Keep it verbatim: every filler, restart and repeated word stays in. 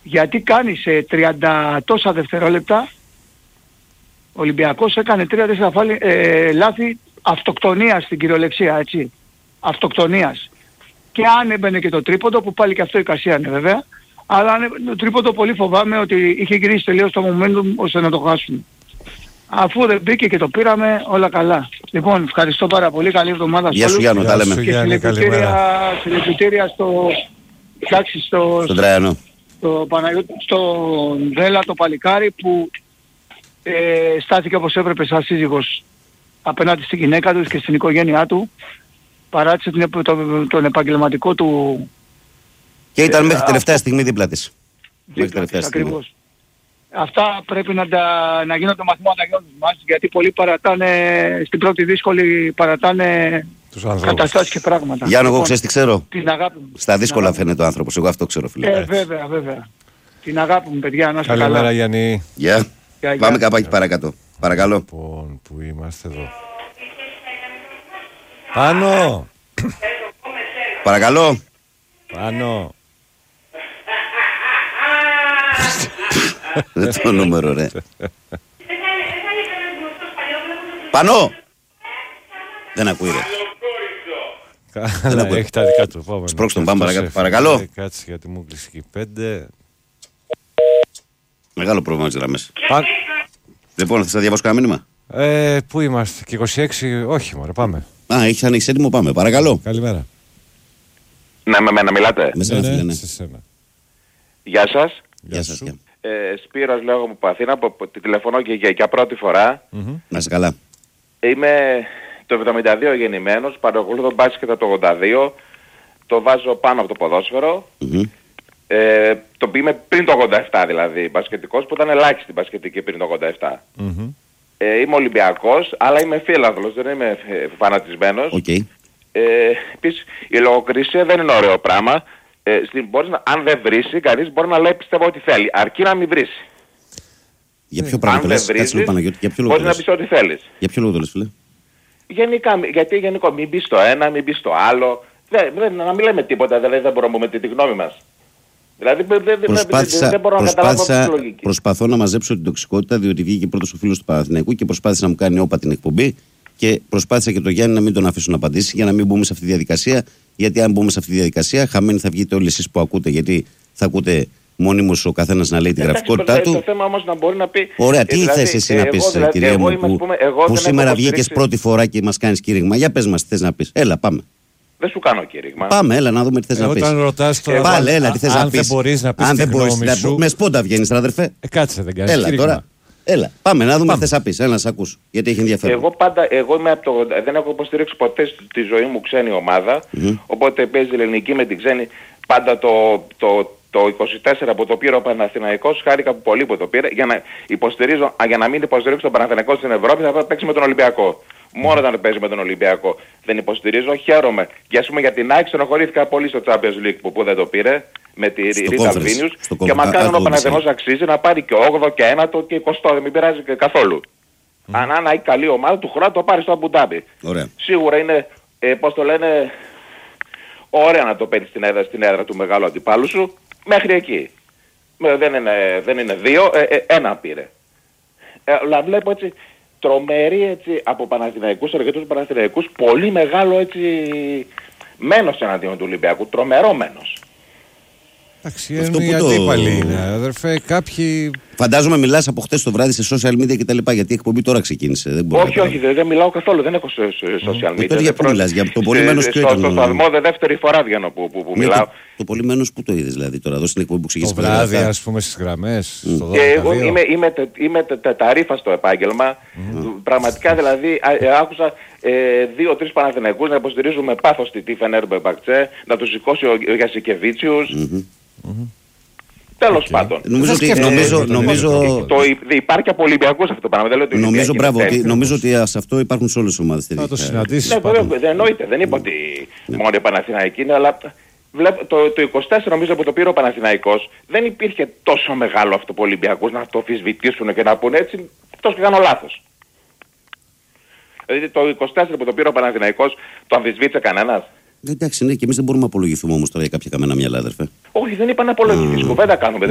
γιατί κάνει σε τριάντα τόσα δευτερόλεπτα ο Ολυμπιακός έκανε τρία τέσσερα ε, λάθη αυτοκτονίας στην κυριολεξία, έτσι. Αυτοκτονίας. Και αν έμπαινε και το τρίποντο, που πάλι και αυτό εικασίανε βέβαια, αλλά το τρίποντο πολύ φοβάμαι ότι είχε γυρίσει τελείως το momentum ώστε να το χάσουμε. Αφού δεν μπήκε και το πήραμε, όλα καλά. Λοιπόν, ευχαριστώ πάρα πολύ, καλή εβδομάδα. Γεια σου Γιάννο, τα λέμε. Και συλληπιτήρια στο... Εντάξει, στο... Στον Τραϊανό. Στο Παναγιώτη, στον Δέλα, το παλικάρι που ε, στάθηκε όπως έπρεπε σαν σύζυγος απέναντι στην γυναίκα του και στην οικογένειά του. Παράτησε την, το, τον επαγγελματικό του... Και ήταν ε, μέχρι τελευταία στιγμή δίπλα της. Δίπλα της, ακριβώς. Αυτά πρέπει να, τα, να γίνονται μαθήματα για όλους μας, γιατί πολλοί παρατάνε, στην πρώτη δύσκολη παρατάνε καταστάσεις και πράγματα. Γιάννο, λοιπόν, εγώ ξέρεις τι ξέρω. Την αγάπη μου. Στα δύσκολα αγάπη. Φαίνεται ο άνθρωπος, εγώ αυτό ξέρω φίλε. Ε, βέβαια, βέβαια. Την αγάπη μου παιδιά, να είστε καλά. Καλημέρα Γιάννη. Γεια. Yeah. Πάμε καπάκι παρακάτω. Παρακαλώ. Λοιπόν, που είμαστε εδώ. Πάνω. Παρακαλώ. Πάνω. Δεν το νούμερο ρε. Πάνω. Δεν ακούει ρε. Καλά, έχει τα δικά του. Πάμε. Σπρώξτε τον, πάμε παρακάτω. Παρακαλώ. Κάτσε γιατί μου κλείσει και πέντε. Μεγάλο πρόβλημα στις γραμμές. Λοιπόν, θες να διαβάσω κανένα μήνυμα? Ε, πού είμαστε, και είκοσι έξι, όχι μωρέ, πάμε. Α, έχεις ανοίξει έτοιμο, πάμε. Παρακαλώ. Καλημέρα. Ναι, με μένα μιλάτε. Με σένα, φίλε, ναι. Γεια σας. Γεια σας. Ε, Σπύρος λέγω από Αθήνα, που τη τηλεφωνώ και για, για πρώτη φορά. Mm-hmm. Να είσαι καλά. Είμαι το εβδομήντα δύο γεννημένος, παρακολουθώ μπάσκετ το ογδόντα δύο, το βάζω πάνω από το ποδόσφαιρο. Mm-hmm. Ε, το είμαι πριν το ογδόντα επτά δηλαδή, μπασκετικός, που ήταν ελάχιστη μπασκετική πριν το ογδόντα επτά. Mm-hmm. Ε, είμαι Ολυμπιακός, αλλά είμαι φίλαθλος, δεν είμαι φανατισμένος. Okay. Ε, επίσης, η λογοκρισία δεν είναι ωραίο πράγμα. Ε, στην, μπορείς να, αν δεν βρίσει, κανείς μπορεί να λέει πιστεύω ό,τι θέλει, αρκεί να μην βρίσει. Για ποιο πράγμα το λες, κάτσε λίγο Παναγιώτη, για ποιο λόγο μπορείς να πεις ό,τι θέλεις. Για ποιο λόγο το λες φίλε? Γενικά, γιατί γενικό, μην μπεις στο ένα, μην μπεις στο άλλο. Δεν, δεν, να μην λέμε τίποτα, δηλαδή δεν μπορούμε με τη, τη γνώμη μας. Δηλαδή δεν, δεν, προσπάθησα, δεν μπορώ να καταλάβω αυτή τη λογική. Προσπαθώ να μαζέψω την τοξικότητα, διότι βγήκε πρώτος ο φίλος του Παναθηναϊκού και προσπάθησε να μου κάνει όπα την εκπομπή. Και προσπάθησα και το Γιάννη να μην τον αφήσω να απαντήσει για να μην μπούμε σε αυτή τη διαδικασία. Γιατί αν μπούμε σε αυτή τη διαδικασία, χαμένοι θα βγείτε όλοι εσείς που ακούτε, γιατί θα ακούτε μόνιμος ο καθένας να λέει τη γραφικότητά του. Το θέμα όμως να μπορεί να πει. Ωραία, τι δηλαδή, θες εσύ να πεις, δηλαδή, κυρία μου, που, πούμε, που σήμερα βγήκες πρώτη φορά και μας κάνεις κήρυγμα. Για πες μας τι θες να πεις. Έλα, πάμε. Δεν σου κάνω κήρυγμα. Πάμε, έλα να δούμε τι θες ε, να πεις. Όταν ρωτάς το. Πάλι, έλα, τι θες να πεις. Αν δεν μπορείς να πεις τη γνώμη σου. Με σπόντα βγαίνεις, αδερφέ. Ε, κάτσε, δεν κάνεις έλα κήρυγμα. τώρα. Έλα, πάμε να δούμε τι θες να πεις. Έλα να σ' ακούς. Γιατί έχει ενδιαφέρον. Εγώ πάντα, εγώ είμαι από το, δεν έχω υποστηρίξει ποτέ στη ζωή μου ξένη ομάδα. Mm-hmm. Οπότε παίζει η ελληνική με την ξένη. Πάντα το, το, το είκοσι τέσσερα που το πήρε ο Παναθηναϊκός, χάρηκα πολύ που το πήρε. Για να, υποστηρίζω, για να μην υποστηρίξω τον Παναθηναϊκό στην Ευρώπη θα παίξει με τον Ολυμπιακό. Μόνο όταν παίζει με τον Ολυμπιακό δεν υποστηρίζω, χαίρομαι. Και ας πούμε για την ΑΕΚ στενοχωρήθηκα πολύ στο Champions League που, που δεν το πήρε με τη Ρίτα Βίνιους. Και μακάρι ο Παναθηναϊκός αξίζει να πάρει και όγδοο και ένατο και εικοστό, δεν μην πειράζει καθόλου. Mm. Αν αν έχει καλή ομάδα του χρόνου το πάρει στο Αμπουντάμπι. Σίγουρα είναι, ε, πώς το λένε, ωραία να το παίρνει στην έδρα, στην έδρα του μεγάλου αντιπάλου σου, μέχρι εκεί. Ε, δεν, είναι, δεν είναι δύο, ε, ε, ένα πήρε. Ε, αλλά βλέπω έτσι τρομερή έτσι από Παναθηναϊκούς, αρκετούς Παναθηναϊκούς, πολύ μεγάλο έτσι μένος εναντίον του Ολυμπιακού, τρομερό μένος. Εντάξει, είναι οι αντίπαλοι είναι, αδερφέ, κάποιοι... Φαντάζομαι μιλάς από χτες το βράδυ σε social media κτλ. Γιατί η εκπομπή τώρα ξεκίνησε. Δεν μπορώ όχι, όχι, δεν, δεν μιλάω καθόλου, δεν έχω σε, σε social media. Τώρα για πού μιλάς, για το πολύ μένος ποιο ήταν? Στο σταθμό δε δεύτερη φορά βγαίνω που, που, που μιλάω. Το, το πολύ μένος που το είδες δηλαδή τώρα, εδώ στην εκπομπή που ξεκίνησε? Το βράδυ ας πούμε στις γραμμές, mm. στο δώδεκα δύο. Εγώ είμαι, είμαι, είμαι τεταρίφα στο επάγγελμα, mm. πραγματικά δηλαδή άκουσα ε, δύο-τρεις Παναθηναϊκούς να υποστηρίζουν με πάθος τη Φενέρμπαχτσε, να τους σηκώσει ο Γιασικεβίτσιους. Τέλος okay. πάντων. Νομίζω ότι νομίζω, νομίζω... Το, υπάρχει από Ολυμπιακός αυτό το πράγμα. Νομίζω, μπράβο, ότι, νομίζω ότι σε αυτό υπάρχουν σε όλες τις ομάδες. Θα το συναντήσεις. Ναι, δεν εννοείται. Δεν είπα ότι ναι. μόνο η Παναθηναϊκή είναι, αλλά βλέπω, το, το είκοσι τέσσερα νομίζω που το πήρε ο Παναθηναϊκός δεν υπήρχε τόσο μεγάλο αυτό που Ολυμπιακούς να το αμφισβητήσουν και να πούνε έτσι, εκτός και κάνω λάθος. Δηλαδή το είκοσι τέσσερα που το πήρε ο Παναθηναϊκός το αμφισβήτησε κανένας? Εντάξει, ναι, και εμείς δεν μπορούμε να απολογηθούμε όμως τώρα για κάποια καμένα μυαλά, αδερφέ. Όχι, δεν είπα να απολογηθείς, κουβέντα κάνουμε.